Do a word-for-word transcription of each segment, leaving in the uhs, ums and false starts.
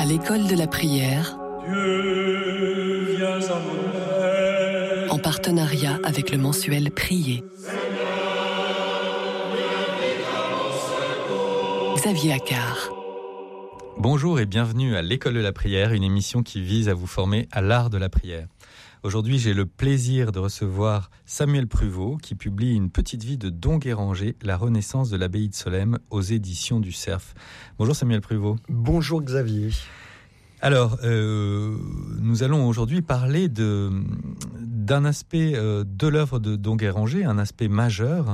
l'école de la prière, Dieu, viens à mon aide. en partenariat avec le mensuel Prier. Xavier Accard. Bonjour et bienvenue à l'école de la prière, une émission qui vise à vous former à l'art de la prière. Aujourd'hui, j'ai le plaisir de recevoir Samuel Pruvot qui publie une petite vie de Don Guéranger, la renaissance de l'abbaye de Solesmes aux éditions du Cerf. Bonjour Samuel Pruvot. Bonjour Xavier. Alors, euh, nous allons aujourd'hui parler de, d'un aspect euh, de l'œuvre de Don Guéranger, un aspect majeur,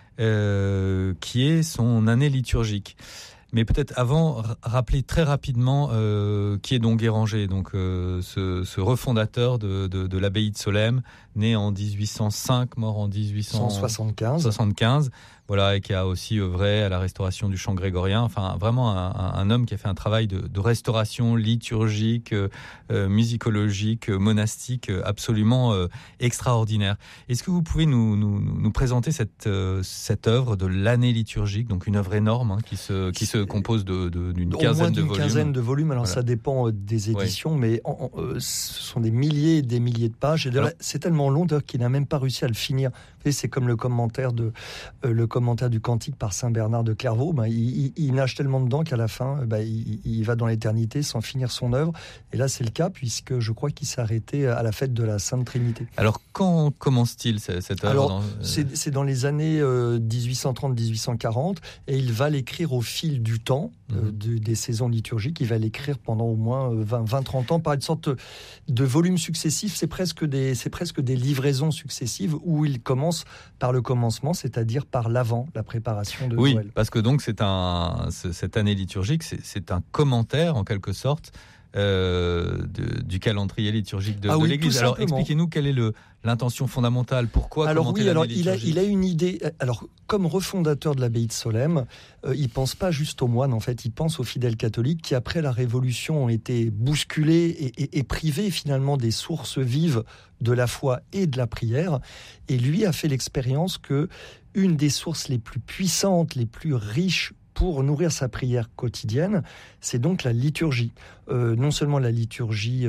euh, qui est son année liturgique. Mais peut-être avant, r- rappeler très rapidement euh, qui est Don Guéranger, donc euh, ce, ce refondateur de, de, de l'abbaye de Solesmes, né en dix-huit cent cinq, mort en dix-huit cent soixante-quinze, voilà, et qui a aussi œuvré à la restauration du chant grégorien. Enfin, vraiment un, un, un homme qui a fait un travail de, de restauration liturgique, euh, euh, musicologique, euh, monastique, euh, absolument euh, extraordinaire. Est-ce que vous pouvez nous, nous, nous présenter cette, euh, cette œuvre de l'année liturgique, donc une œuvre énorme hein, qui se, qui se compose de, de, d'une Au quinzaine moins de d'une volumes. quinzaine de volumes, alors Voilà. ça dépend euh, des éditions, ouais. mais en, en, euh, ce sont des milliers et des milliers de pages. Et de Alors, là, c'est tellement long d'ailleurs qu'il n'a même pas réussi à le finir. Vous savez, c'est comme le commentaire, de, euh, le commentaire du Cantique par saint Bernard de Clairvaux. Ben, il, il, il nage tellement dedans qu'à la fin, ben, il, il va dans l'éternité sans finir son œuvre. Et là, c'est le cas, puisque je crois qu'il s'est arrêté à la fête de la Sainte Trinité. Alors, quand commence-t-il cette œuvre Alors, dans, euh... c'est, c'est dans les années euh, dix-huit cent trente à dix-huit cent quarante, et il va l'écrire au fil du temps, euh, de, des saisons liturgiques. Il va l'écrire pendant au moins vingt à trente ans par une sorte de volumes successifs. C'est presque des, c'est presque des livraisons successives où il commence par le commencement, c'est-à-dire par l'avant, la préparation de oui, Noël. Oui, parce que donc c'est un, cette année liturgique, c'est, c'est un commentaire en quelque sorte euh, de, du calendrier liturgique de, ah de oui, l'Église. Alors expliquez-nous quelle est le, l'intention fondamentale, pourquoi alors, commenter oui, l'année alors, liturgique. il a, il a une idée. Alors, comme refondateur de l'abbaye de Solesmes, euh, il pense pas juste aux moines, en fait, il pense aux fidèles catholiques qui, après la Révolution, ont été bousculés et, et, et privés finalement des sources vives de la foi et de la prière. Et lui a fait l'expérience que une des sources les plus puissantes, les plus riches pour nourrir sa prière quotidienne, c'est donc la liturgie. Euh, non seulement la liturgie